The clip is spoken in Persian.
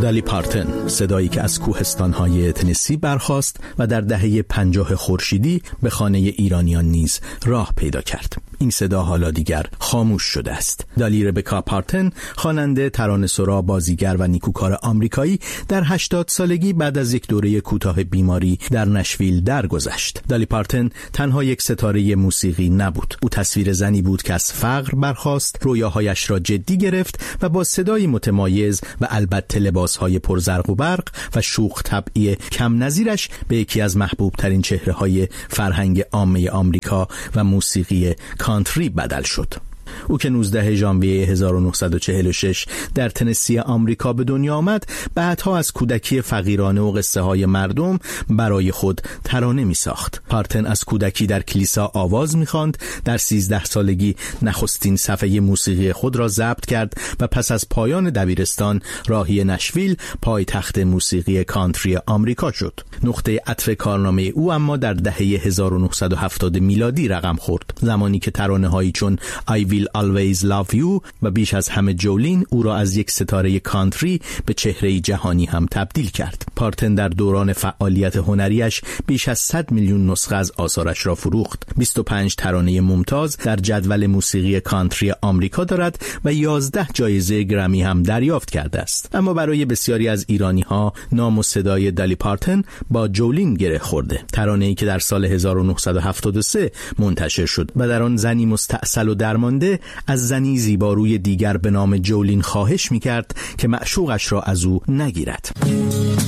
دالی پارتن، صدایی که از کوهستان‌های تنسی برخاست و در دهه 50 خورشیدی به خانه ایرانیان نیز راه پیدا کرد. این صدا حالا دیگر خاموش شده است. دالی ربکا پارتن، خواننده، ترانه‌سرا، بازیگر و نیکوکار آمریکایی، در 80 سالگی بعد از یک دوره کوتاه بیماری در نشویل درگذشت. دالی پارتن تنها یک ستاره موسیقی نبود. او تصویر زنی بود که از فقر برخاست، رویاهایش را جدی گرفت و با صدای متمایز و البته لباسهای پرزرق و برق و شوخ طبعی کم نظیرش به یکی از محبوب ترین چهره‌های فرهنگ عامه آمریکا و موسیقی کانتری بدل شد. او که 19 ژانویه 1946 در تنسی آمریکا به دنیا آمد، بعدها از کودکی فقیرانه و قصه های مردم برای خود ترانه می ساخت. پارتن از کودکی در کلیسا آواز می خواند، در 13 سالگی نخستین صفحه موسیقی خود را ضبط کرد و پس از پایان دبیرستان راهی نشویل، پایتخت موسیقی کانتری آمریکا شد. نقطه عطف کارنامه او اما در دهه 1970 میلادی رقم خورد، زمانی که ترانه‌هایی چون I Will Always Love You و بیش از همه جولین او را از یک ستاره کانتری به چهره جهانی هم تبدیل کرد. پارتن در دوران فعالیت هنریش بیش از 100 میلیون نسخه از آثارش را فروخت. 25 ترانه ممتاز در جدول موسیقی کانتری آمریکا دارد و 11 جایزه گرمی هم دریافت کرده است. اما برای بسیاری از ایرانی‌ها نام و صدای دالی پارتن با جولین گره خورده. ترانه‌ای که در سال 1973 منتشر شد و در آن زنی مستعسل و درمانده از زنی زیباروی دیگر به نام جولین خواهش می‌کرد که معشوقش را از او نگیرد.